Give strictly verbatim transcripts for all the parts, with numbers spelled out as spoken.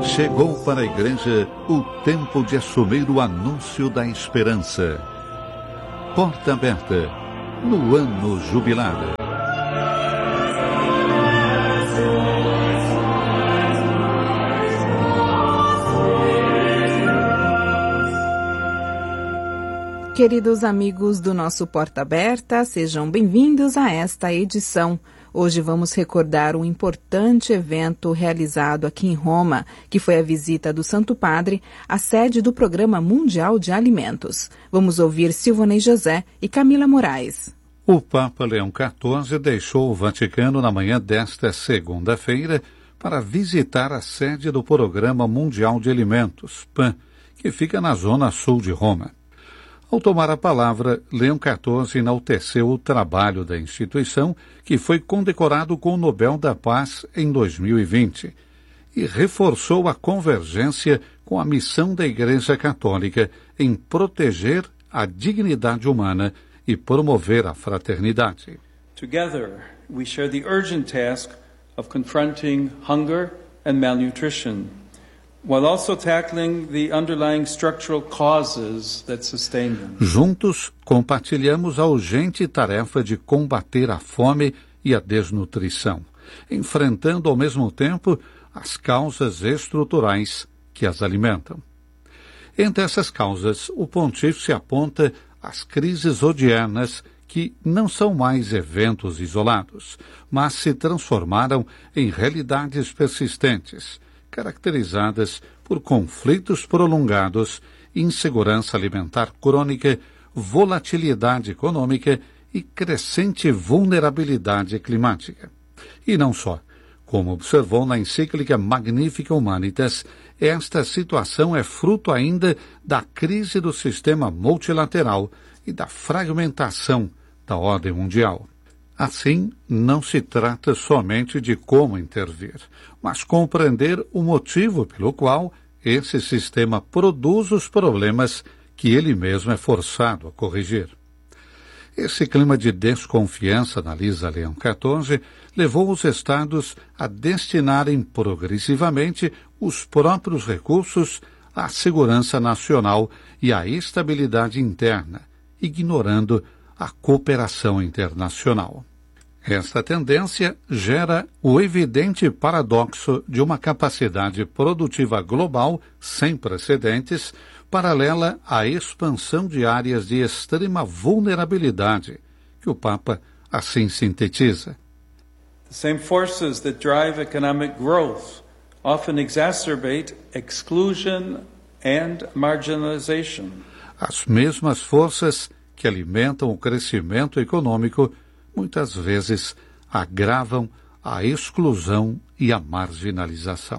Chegou para a igreja o tempo de assumir o anúncio da esperança. Porta aberta no ano jubilar. Queridos amigos do nosso Porta Aberta, sejam bem-vindos a esta edição. Hoje vamos recordar um importante evento realizado aqui em Roma, que foi a visita do Santo Padre à sede do Programa Mundial de Alimentos. Vamos ouvir Silvonei José e Camila Moraes. O Papa Leão quatorze deixou o Vaticano na manhã desta segunda-feira para visitar a sede do Programa Mundial de Alimentos, P A M, que fica na zona sul de Roma. Ao tomar a palavra, Leão quatorze enalteceu o trabalho da instituição, que foi condecorado com o Nobel da Paz em dois mil e vinte, e reforçou a convergência com a missão da Igreja Católica em proteger a dignidade humana e promover a fraternidade. Together, we share the urgent task of confronting hunger and malnutrition, while also tackling the underlying structural causes that sustain them. Juntos, compartilhamos a urgente tarefa de combater a fome e a desnutrição, enfrentando ao mesmo tempo as causas estruturais que as alimentam. Entre essas causas, o pontífice aponta as crises odiernas que não são mais eventos isolados, mas se transformaram em realidades persistentes, caracterizadas por conflitos prolongados, insegurança alimentar crônica, volatilidade econômica e crescente vulnerabilidade climática. E não só. Como observou na encíclica Magnifica Humanitas, esta situação é fruto ainda da crise do sistema multilateral e da fragmentação da ordem mundial. Assim, não se trata somente de como intervir, mas compreender o motivo pelo qual esse sistema produz os problemas que ele mesmo é forçado a corrigir. Esse clima de desconfiança, analisa Leão quatorze, levou os Estados a destinarem progressivamente os próprios recursos à segurança nacional e à estabilidade interna, ignorando a cooperação internacional. Esta tendência gera o evidente paradoxo de uma capacidade produtiva global sem precedentes, paralela à expansão de áreas de extrema vulnerabilidade, que o Papa assim sintetiza. The same forces that drive economic growth often exacerbate exclusion and marginalization. As mesmas forças que alimentam o crescimento econômico muitas vezes agravam a exclusão e a marginalização.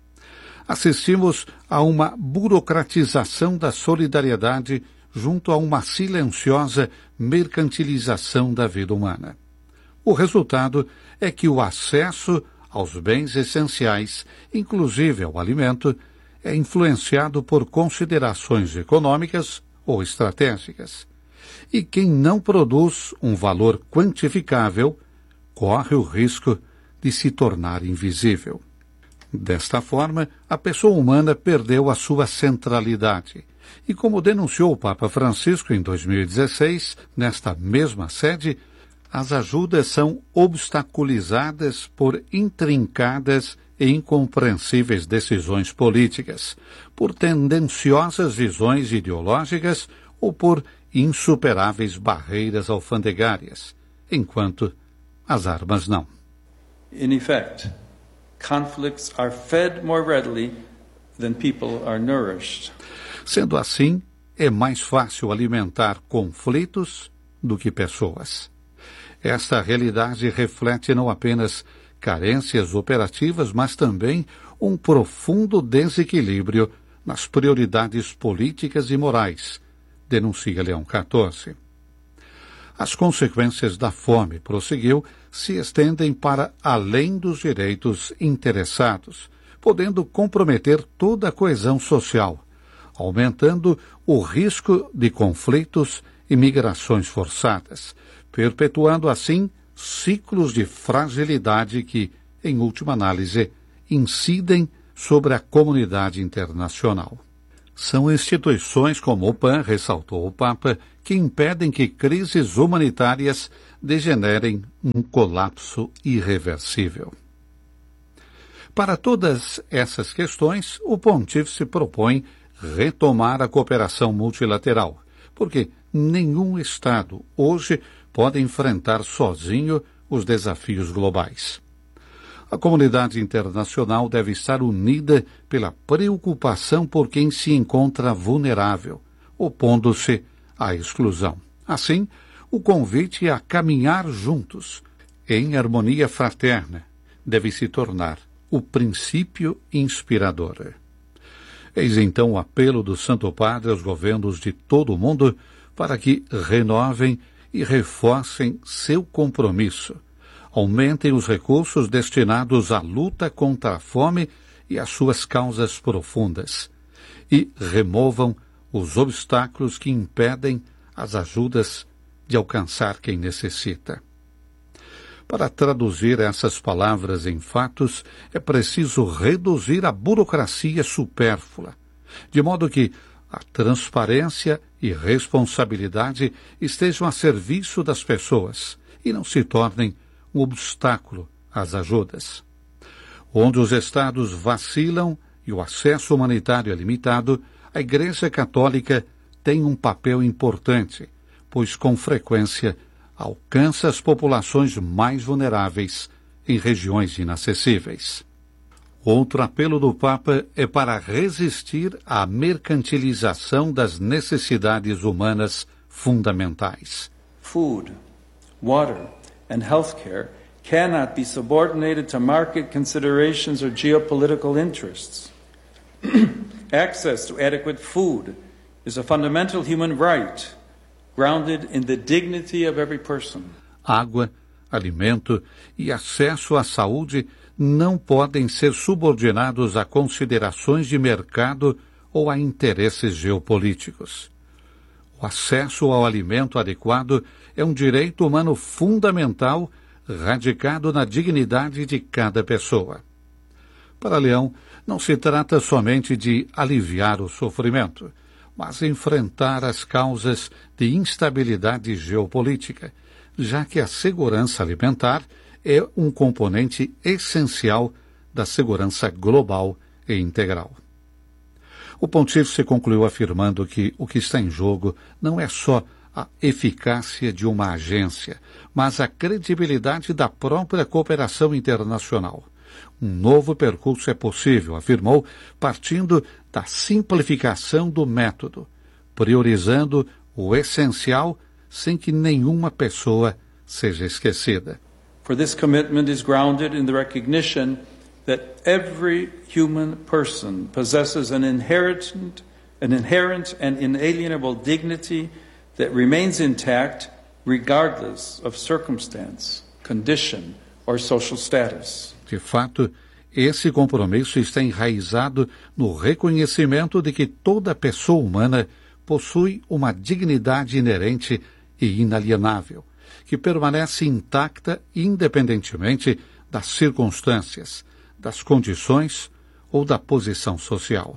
Assistimos a uma burocratização da solidariedade junto a uma silenciosa mercantilização da vida humana. O resultado é que o acesso aos bens essenciais, inclusive ao alimento, é influenciado por considerações econômicas ou estratégicas. E quem não produz um valor quantificável corre o risco de se tornar invisível. Desta forma, a pessoa humana perdeu a sua centralidade. E como denunciou o Papa Francisco em dois mil e dezesseis, nesta mesma sede, as ajudas são obstaculizadas por intrincadas e incompreensíveis decisões políticas, por tendenciosas visões ideológicas ou por insuperáveis barreiras alfandegárias, enquanto as armas não. In effect, conflicts are fed more readily than people are nourished. Sendo assim, é mais fácil alimentar conflitos do que pessoas. Esta realidade reflete não apenas carências operativas, mas também um profundo desequilíbrio nas prioridades políticas e morais, denuncia Leão quatorze. As consequências da fome, prosseguiu, se estendem para além dos direitos interessados, podendo comprometer toda a coesão social, aumentando o risco de conflitos e migrações forçadas, perpetuando assim ciclos de fragilidade que, em última análise, incidem sobre a comunidade internacional. São instituições como o P A N, ressaltou o Papa, que impedem que crises humanitárias degenerem um colapso irreversível. Para todas essas questões, o Pontífice propõe retomar a cooperação multilateral, porque nenhum Estado hoje pode enfrentar sozinho os desafios globais. A comunidade internacional deve estar unida pela preocupação por quem se encontra vulnerável, opondo-se à exclusão. Assim, o convite a caminhar juntos, em harmonia fraterna, deve se tornar o princípio inspirador. Eis então o apelo do Santo Padre aos governos de todo o mundo para que renovem e reforcem seu compromisso, aumentem os recursos destinados à luta contra a fome e as suas causas profundas, e removam os obstáculos que impedem as ajudas de alcançar quem necessita. Para traduzir essas palavras em fatos, é preciso reduzir a burocracia supérflua, de modo que a transparência e responsabilidade estejam a serviço das pessoas e não se tornem um obstáculo às ajudas. Onde os Estados vacilam e o acesso humanitário é limitado, a Igreja Católica tem um papel importante, pois com frequência alcança as populações mais vulneráveis em regiões inacessíveis. Outro apelo do Papa é para resistir à mercantilização das necessidades humanas fundamentais. Food, water, and healthcare cannot be subordinated to market considerations or geopolitical interests. Access to adequate food is a fundamental human right, grounded in the dignity of every person. Água, alimento e acesso à saúde não podem ser subordinados a considerações de mercado ou a interesses geopolíticos. O acesso ao alimento adequado é um direito humano fundamental, radicado na dignidade de cada pessoa. Para Leão, não se trata somente de aliviar o sofrimento, mas enfrentar as causas de instabilidade geopolítica, já que a segurança alimentar é um componente essencial da segurança global e integral. O Pontífice concluiu afirmando que o que está em jogo não é só a eficácia de uma agência, mas a credibilidade da própria cooperação internacional. Um novo percurso é possível, afirmou, partindo da simplificação do método, priorizando o essencial sem que nenhuma pessoa seja esquecida. For this commitment is grounded in the recognition that every human person possesses an inherent, an inherent and inalienable dignity that remains intact regardless of circumstance, condition or social status. De fato, esse compromisso está enraizado no reconhecimento de que toda pessoa humana possui uma dignidade inerente e inalienável, que permanece intacta independentemente das circunstâncias, das condições ou da posição social.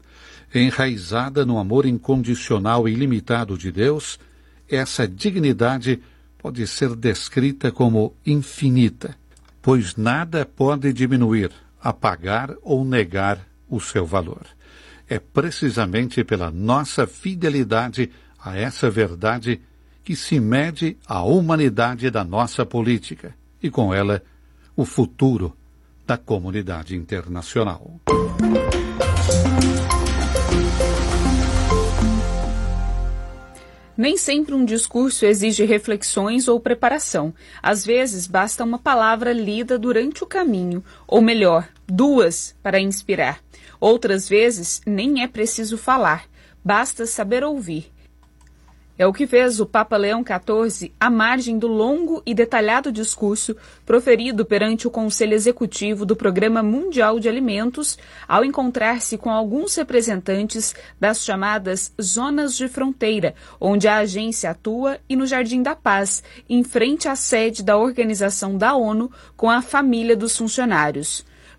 Enraizada no amor incondicional e ilimitado de Deus, essa dignidade pode ser descrita como infinita, pois nada pode diminuir, apagar ou negar o seu valor. É precisamente pela nossa fidelidade a essa verdade que se mede a humanidade da nossa política e, com ela, o futuro da comunidade internacional. Nem sempre um discurso exige reflexões ou preparação. Às vezes, basta uma palavra lida durante o caminho, ou melhor, duas para inspirar. Outras vezes, nem é preciso falar, basta saber ouvir. É o que fez o Papa Leão quatorze à margem do longo e detalhado discurso proferido perante o Conselho Executivo do Programa Mundial de Alimentos, ao encontrar-se com alguns representantes das chamadas Zonas de Fronteira, onde a agência atua, e no Jardim da Paz, em frente à sede da Organização da ONU, com a família dos funcionários.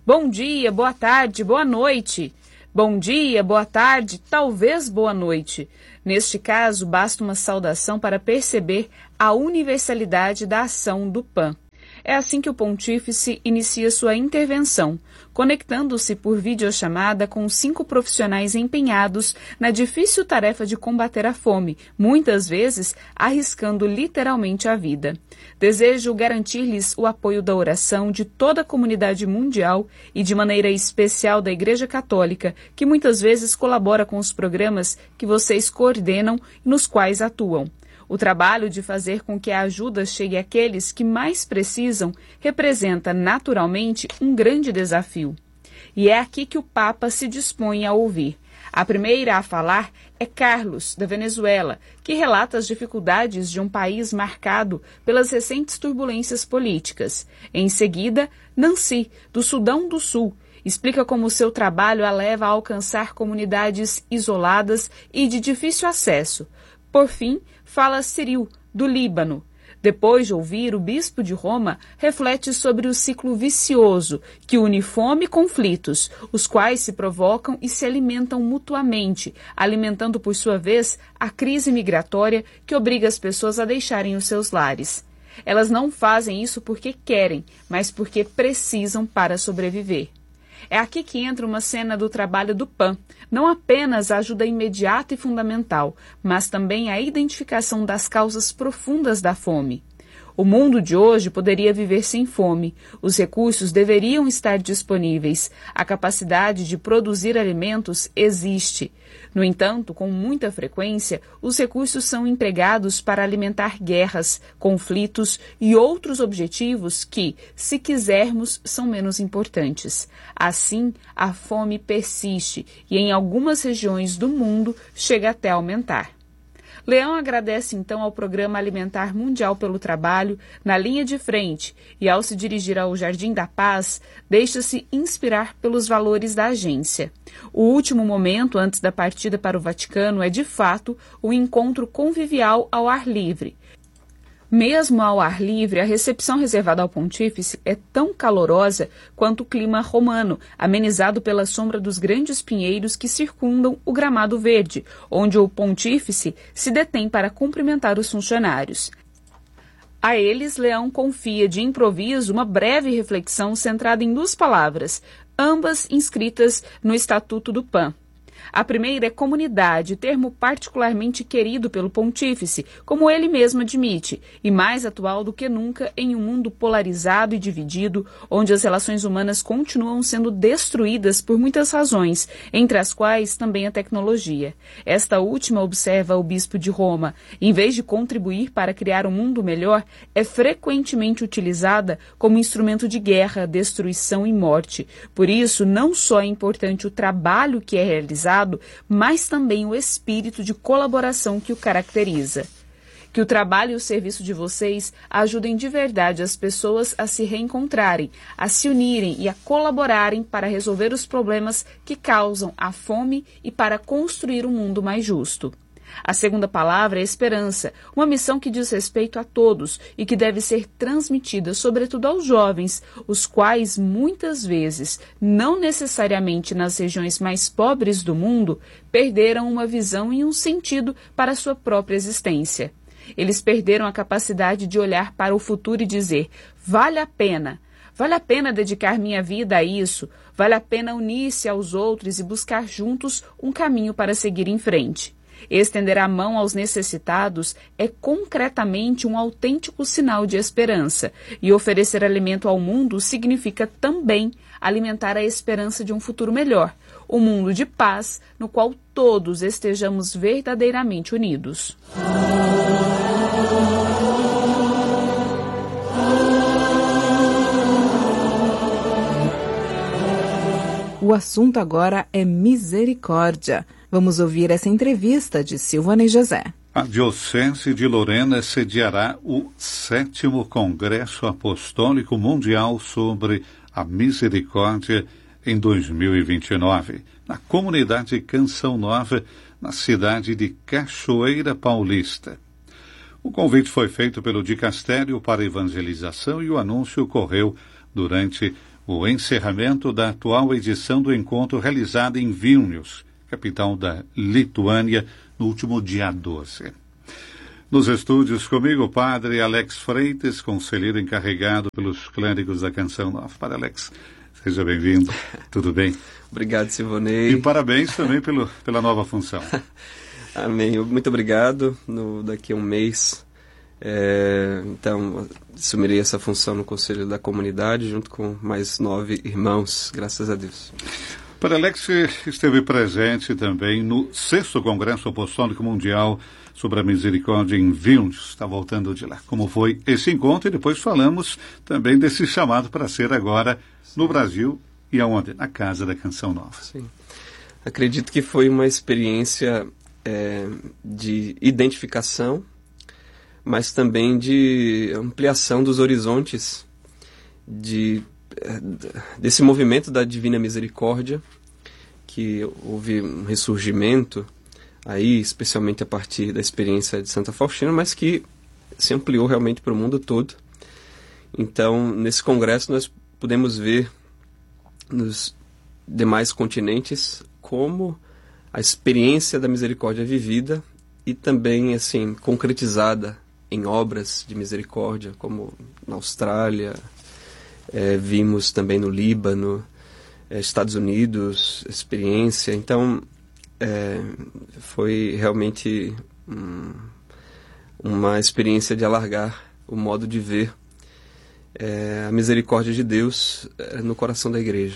Bom dia, boa tarde, boa noite. Bom dia, boa tarde, talvez boa noite. Neste caso, basta uma saudação para perceber a universalidade da ação do P A N. É assim que o pontífice inicia sua intervenção, conectando-se por videochamada com cinco profissionais empenhados na difícil tarefa de combater a fome, muitas vezes arriscando literalmente a vida. Desejo garantir-lhes o apoio da oração de toda a comunidade mundial e de maneira especial da Igreja Católica, que muitas vezes colabora com os programas que vocês coordenam e nos quais atuam. O trabalho de fazer com que a ajuda chegue àqueles que mais precisam representa, naturalmente, um grande desafio. E é aqui que o Papa se dispõe a ouvir. A primeira a falar é Carlos, da Venezuela, que relata as dificuldades de um país marcado pelas recentes turbulências políticas. Em seguida, Nancy, do Sudão do Sul, explica como seu trabalho a leva a alcançar comunidades isoladas e de difícil acesso. Por fim, fala Cyril, do Líbano. Depois de ouvir, o bispo de Roma reflete sobre o ciclo vicioso que une fome e conflitos, os quais se provocam e se alimentam mutuamente, alimentando, por sua vez, a crise migratória que obriga as pessoas a deixarem os seus lares. Elas não fazem isso porque querem, mas porque precisam para sobreviver. É aqui que entra uma cena do trabalho do P A N, não apenas a ajuda imediata e fundamental, mas também a identificação das causas profundas da fome. O mundo de hoje poderia viver sem fome, os recursos deveriam estar disponíveis, a capacidade de produzir alimentos existe. No entanto, com muita frequência, os recursos são empregados para alimentar guerras, conflitos e outros objetivos que, se quisermos, são menos importantes. Assim, a fome persiste e, em algumas regiões do mundo, chega até a aumentar. Leão agradece então ao Programa Alimentar Mundial pelo trabalho na linha de frente e, ao se dirigir ao Jardim da Paz, deixa-se inspirar pelos valores da agência. O último momento antes da partida para o Vaticano é, de fato, o encontro convivial ao ar livre. Mesmo ao ar livre, a recepção reservada ao pontífice é tão calorosa quanto o clima romano, amenizado pela sombra dos grandes pinheiros que circundam o gramado verde, onde o pontífice se detém para cumprimentar os funcionários. A eles, Leão confia de improviso uma breve reflexão centrada em duas palavras, ambas inscritas no Estatuto do P A N. A primeira é comunidade, termo particularmente querido pelo pontífice, como ele mesmo admite, e mais atual do que nunca em um mundo polarizado e dividido, onde as relações humanas continuam sendo destruídas por muitas razões, entre as quais também a tecnologia. Esta última, observa o bispo de Roma, em vez de contribuir para criar um mundo melhor, é frequentemente utilizada como instrumento de guerra, destruição e morte. Por isso, não só é importante o trabalho que é realizado, mas também o espírito de colaboração que o caracteriza. Que o trabalho e o serviço de vocês ajudem de verdade as pessoas a se reencontrarem, a se unirem e a colaborarem para resolver os problemas que causam a fome e para construir um mundo mais justo. A segunda palavra é esperança, uma missão que diz respeito a todos e que deve ser transmitida, sobretudo aos jovens, os quais, muitas vezes, não necessariamente nas regiões mais pobres do mundo, perderam uma visão e um sentido para a sua própria existência. Eles perderam a capacidade de olhar para o futuro e dizer, vale a pena. Vale a pena dedicar minha vida a isso, vale a pena unir-se aos outros e buscar juntos um caminho para seguir em frente. Estender a mão aos necessitados é concretamente um autêntico sinal de esperança, e oferecer alimento ao mundo significa também alimentar a esperança de um futuro melhor, um mundo de paz no qual todos estejamos verdadeiramente unidos. O assunto agora é misericórdia. Vamos ouvir essa entrevista de Silvana e José. A Diocese de Lorena sediará o sétimo Congresso Apostólico Mundial sobre a Misericórdia em dois mil e vinte e nove, na comunidade Canção Nova, na cidade de Cachoeira Paulista. O convite foi feito pelo Dicastério para Evangelização e o anúncio ocorreu durante o encerramento da atual edição do encontro realizado em Vilnius, capital da Lituânia, no último dia doze. Nos estúdios comigo, o padre Alex Freitas, conselheiro encarregado pelos clérigos da Canção Nova. Padre Alex, seja bem-vindo. Tudo bem? Obrigado, Silvonei. E parabéns também pelo, pela nova função. Amém. Muito obrigado. No, daqui a um mês, é, então, assumirei essa função no Conselho da Comunidade, junto com mais nove irmãos, graças a Deus. Padre Alex esteve presente também no sexto Congresso Apostólico Mundial sobre a Misericórdia em Vilnius. Está voltando de lá. Como foi esse encontro? E depois falamos também desse chamado para ser agora no Brasil e aonde? Na Casa da Canção Nova. Sim. Acredito que foi uma experiência é, de identificação, mas também de ampliação dos horizontes de desse movimento da Divina Misericórdia, que houve um ressurgimento aí, especialmente a partir da experiência de Santa Faustina, mas que se ampliou realmente para o mundo todo. Então, nesse congresso nós podemos ver nos demais continentes como a experiência da misericórdia é vivida e também assim concretizada em obras de misericórdia, como na Austrália, É, vimos também no Líbano, é, Estados Unidos, experiência. Então, é, foi realmente um, uma experiência de alargar o modo de ver é, a misericórdia de Deus é, no coração da igreja.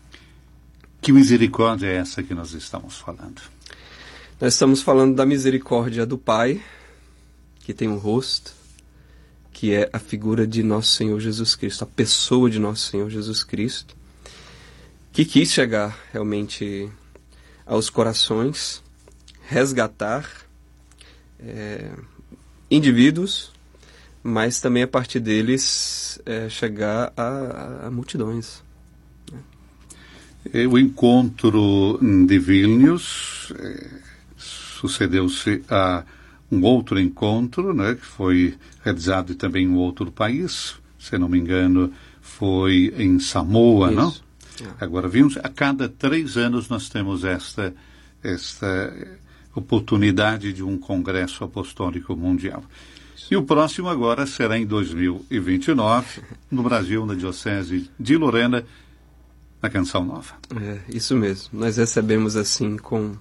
Que misericórdia é essa que nós estamos falando? Nós estamos falando da misericórdia do Pai, que tem um rosto, que é a figura de nosso Senhor Jesus Cristo, a pessoa de nosso Senhor Jesus Cristo, que quis chegar realmente aos corações, resgatar é, indivíduos, mas também a partir deles é, chegar a, a multidões. O encontro de Vilnius é, sucedeu-se a um outro encontro, né, que foi realizado também em um outro país, se não me engano, foi em Samoa, não? É. Agora, vimos, a cada três anos nós temos esta, esta oportunidade de um Congresso Apostólico Mundial. E o próximo agora será em dois mil e vinte e nove, no Brasil, na Diocese de Lorena, na Canção Nova. É, isso mesmo. Nós recebemos assim com...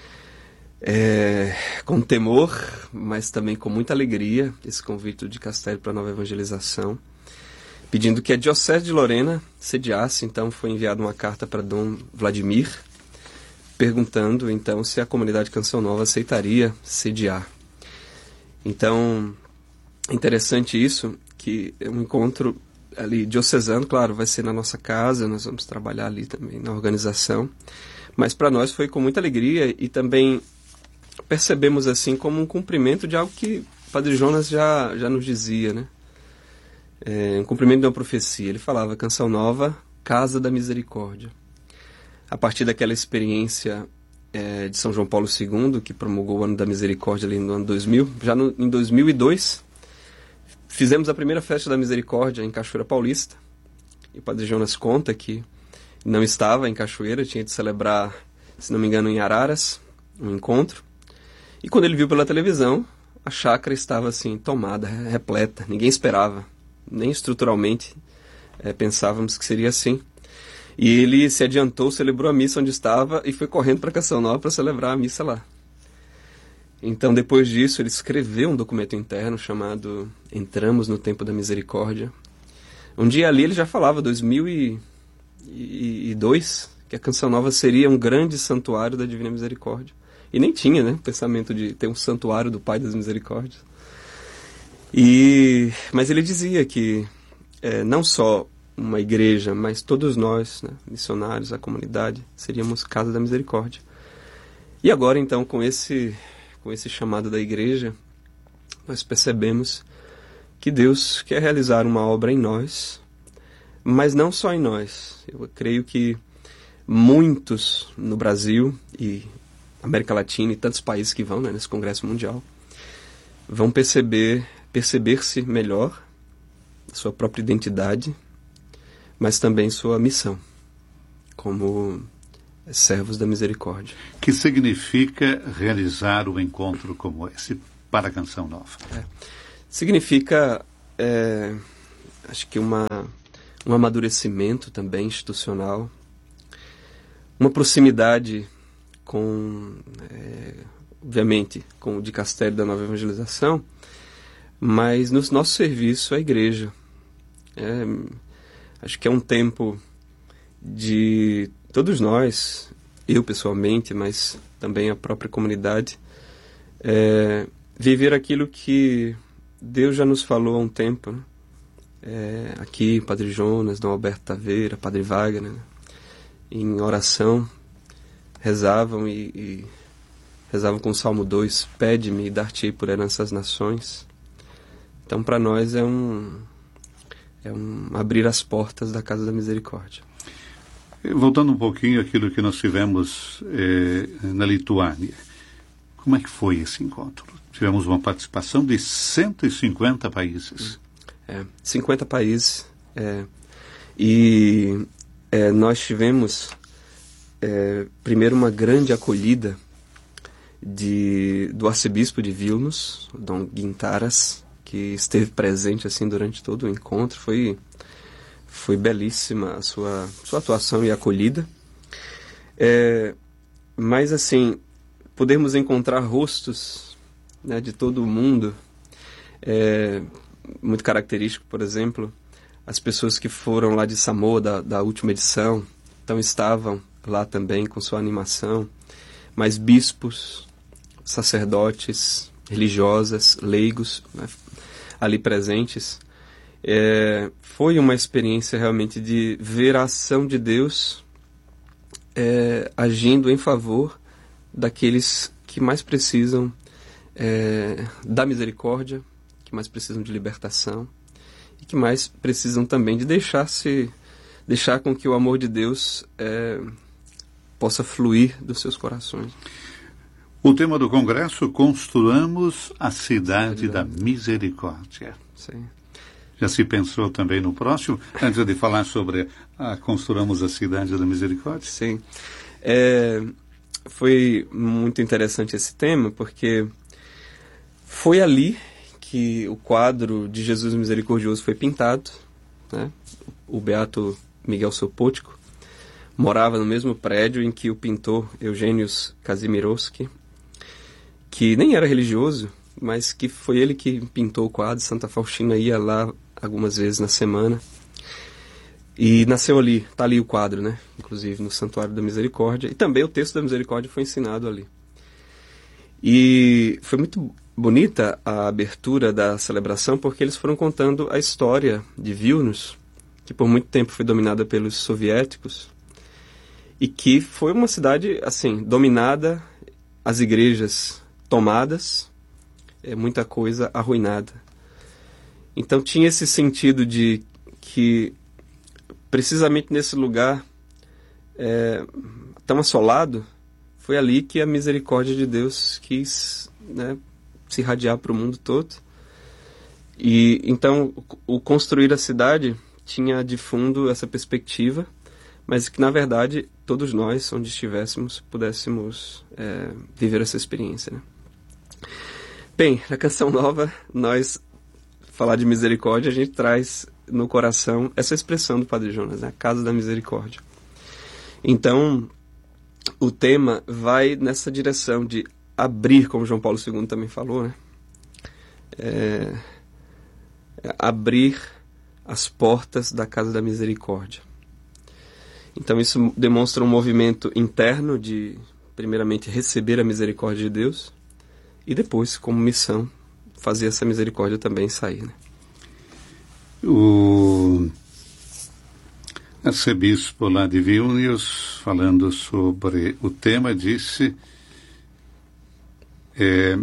É, com temor, mas também com muita alegria, esse convite de Castelo para a nova evangelização, pedindo que a Diocese de Lorena sediasse. Então foi enviada uma carta para Dom Vladimir, perguntando então se a comunidade Canção Nova aceitaria sediar. Então, interessante isso, que é um encontro ali diocesano, claro, vai ser na nossa casa, nós vamos trabalhar ali também na organização, mas para nós foi com muita alegria e também percebemos assim como um cumprimento de algo que o Padre Jonas já, já nos dizia, né? É, um cumprimento de uma profecia. Ele falava, Canção Nova, Casa da Misericórdia. A partir daquela experiência é, de São João Paulo segundo, que promulgou o Ano da Misericórdia ali no ano dois mil, já no, em dois mil e dois, fizemos a primeira festa da Misericórdia em Cachoeira Paulista. E o Padre Jonas conta que não estava em Cachoeira, tinha de celebrar, se não me engano, em Araras, um encontro. E quando ele viu pela televisão, a chácara estava assim, tomada, repleta. Ninguém esperava, nem estruturalmente é, pensávamos que seria assim. E ele se adiantou, celebrou a missa onde estava e foi correndo para Canção Nova para celebrar a missa lá. Então, depois disso, ele escreveu um documento interno chamado Entramos no Tempo da Misericórdia. Um dia ali ele já falava, dois mil e dois, que a Canção Nova seria um grande santuário da Divina Misericórdia. E nem tinha, né, o pensamento de ter um santuário do Pai das Misericórdias. E, mas ele dizia que é, não só uma igreja, mas todos nós, né, missionários, a comunidade, seríamos Casa da Misericórdia. E agora, então, com esse, com esse chamado da igreja, nós percebemos que Deus quer realizar uma obra em nós, mas não só em nós. Eu creio que muitos no Brasil e América Latina e tantos países que vão, né, nesse Congresso Mundial, vão perceber, perceber-se melhor, a sua própria identidade, mas também sua missão como servos da misericórdia. Que significa realizar um encontro como esse para a Canção Nova? É. Significa, é, acho que uma, um amadurecimento também institucional, uma proximidade com, é, obviamente, com o dicastério da Nova Evangelização, mas no nosso serviço à igreja. É, acho que é um tempo de todos nós, eu pessoalmente, mas também a própria comunidade, é, viver aquilo que Deus já nos falou há um tempo, né? É, aqui, Padre Jonas, Dom Alberto Taveira, Padre Wagner, né? Em oração, rezavam e, e rezavam com o Salmo dois, pede-me e dar-te-ei por herança as nações. Então, para nós é um, é um abrir as portas da Casa da Misericórdia. Voltando um pouquinho àquilo que nós tivemos eh, na Lituânia, como é que foi esse encontro? Tivemos uma participação de cento e cinquenta países. É, cinquenta países. É, e é, nós tivemos, é, primeiro, uma grande acolhida de, do arcebispo de Vilnius, Dom Gintaras, que esteve presente assim, durante todo o encontro. Foi, foi belíssima a sua, sua atuação e acolhida. É, mas, assim, podemos encontrar rostos, né, de todo o mundo, é, muito característico, por exemplo, as pessoas que foram lá de Samoa, da, da última edição, então estavam lá também com sua animação, mas bispos, sacerdotes, religiosas, leigos, né, ali presentes. É, foi uma experiência realmente de ver a ação de Deus é, agindo em favor daqueles que mais precisam É, da misericórdia, que mais precisam de libertação e que mais precisam também de deixar-se, deixar com que o amor de Deus é, possa fluir dos seus corações. O tema do Congresso, Construamos a Cidade da Misericórdia. Sim. Já se pensou também no próximo, antes de falar sobre a Construamos a Cidade da Misericórdia? Sim. É, foi muito interessante esse tema, porque foi ali que o quadro de Jesus Misericordioso foi pintado, né? O beato Miguel Sopótico morava no mesmo prédio em que o pintor Eugênios Kazimierowski, que nem era religioso, mas que foi ele que pintou o quadro. Santa Faustina ia lá algumas vezes na semana. E nasceu ali, está ali o quadro, né? Inclusive no Santuário da Misericórdia. E também o texto da Misericórdia foi ensinado ali. E foi muito bonita a abertura da celebração, porque eles foram contando a história de Vilnius, que por muito tempo foi dominada pelos soviéticos, e que foi uma cidade, assim, dominada, as igrejas tomadas, é, muita coisa arruinada. Então tinha esse sentido de que, precisamente nesse lugar é, tão assolado, foi ali que a misericórdia de Deus quis, né, se irradiar para o mundo todo. E então o construir a cidade tinha de fundo essa perspectiva, mas que na verdade todos nós, onde estivéssemos, pudéssemos é, viver essa experiência, né? Bem, na Canção Nova, nós falar de misericórdia, a gente traz no coração essa expressão do Padre Jonas, né? A Casa da Misericórdia. Então o tema vai nessa direção de abrir, como João Paulo segundo também falou, né? É, é abrir as portas da Casa da Misericórdia. Então isso demonstra um movimento interno de, primeiramente, receber a misericórdia de Deus e depois, como missão, fazer essa misericórdia também sair, né? O arcebispo lá de Vilnius, falando sobre o tema, disse: é,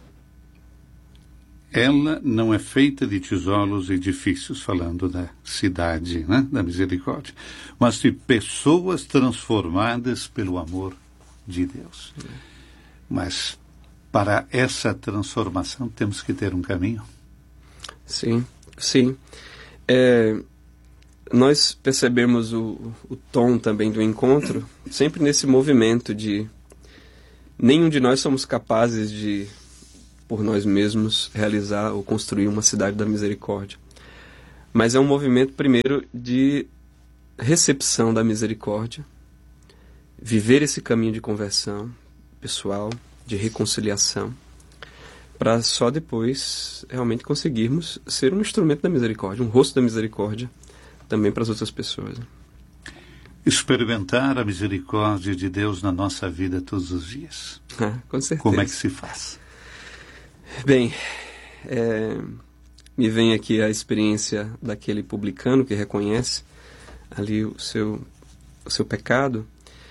ela não é feita de tijolos e edifícios, falando da cidade, né, da misericórdia, mas de pessoas transformadas pelo amor de Deus. É. Mas para essa transformação temos que ter um caminho. Sim, sim. É, nós percebemos o, o tom também do encontro, sempre nesse movimento de nenhum de nós somos capazes de, por nós mesmos, realizar ou construir uma cidade da misericórdia. Mas é um movimento, primeiro, de recepção da misericórdia, viver esse caminho de conversão pessoal, de reconciliação, para só depois realmente conseguirmos ser um instrumento da misericórdia, um rosto da misericórdia também para as outras pessoas. Experimentar a misericórdia de Deus na nossa vida todos os dias. Ah, com certeza. Como é que se faz? Bem, é, me vem aqui a experiência daquele publicano que reconhece ali o seu, o seu pecado,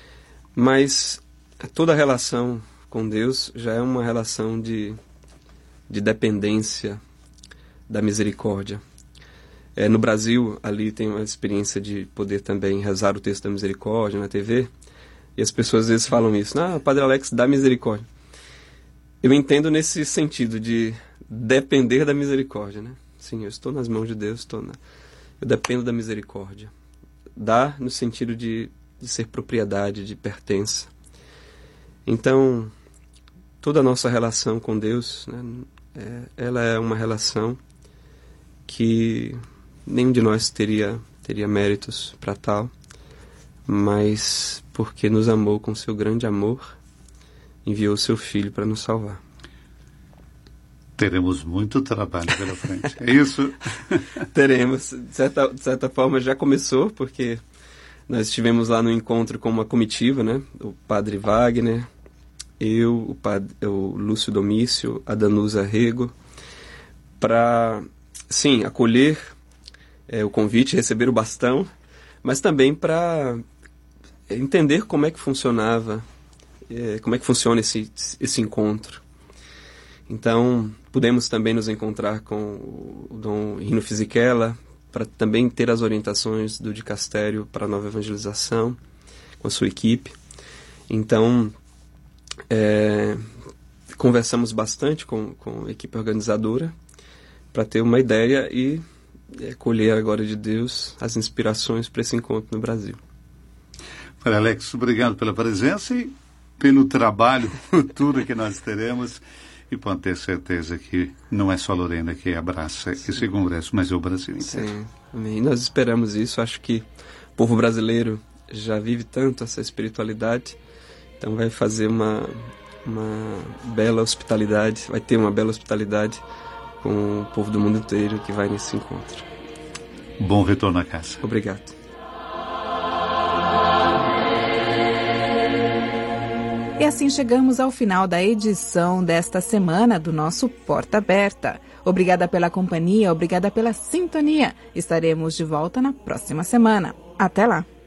mas toda a relação com Deus já é uma relação de, de dependência da misericórdia. É, no Brasil, ali tem uma experiência de poder também rezar o texto da misericórdia na T V, e as pessoas às vezes falam isso, ah, Padre Alex, dá misericórdia. Eu entendo nesse sentido de depender da misericórdia, né? Sim, eu estou nas mãos de Deus, estou na... eu dependo da misericórdia. Dá no sentido de, de ser propriedade, de pertença. Então, toda a nossa relação com Deus, né, é, ela é uma relação que nenhum de nós teria, teria méritos para tal, mas porque nos amou com seu grande amor, enviou o seu Filho para nos salvar. Teremos muito trabalho pela frente, é isso? Teremos. De certa, de certa forma já começou, porque nós estivemos lá no encontro com uma comitiva, né? O Padre Wagner, eu, o, padre, o Lúcio Domício, a Danusa Rego, para, sim, acolher é, o convite, receber o bastão, mas também para entender como é que funcionava, é, como é que funciona esse, esse encontro. Então, pudemos também nos encontrar com o Dom Rino Fisichella, para também ter as orientações do dicastério para a nova evangelização, com a sua equipe. Então, é, conversamos bastante com, com a equipe organizadora, para ter uma ideia e é, colher agora de Deus as inspirações para esse encontro no Brasil. Padre Alex, obrigado pela presença e pelo trabalho futuro que nós teremos. E pode ter certeza que não é só Lorena que abraça Sim. esse congresso, mas é o Brasil inteiro. Sim, amém. Nós esperamos isso. Acho que o povo brasileiro já vive tanto essa espiritualidade, então vai fazer uma, uma bela hospitalidade, vai ter uma bela hospitalidade com o povo do mundo inteiro que vai nesse encontro. Bom retorno à casa. Obrigado. E assim chegamos ao final da edição desta semana do nosso Porta Aberta. Obrigada pela companhia, obrigada pela sintonia. Estaremos de volta na próxima semana. Até lá!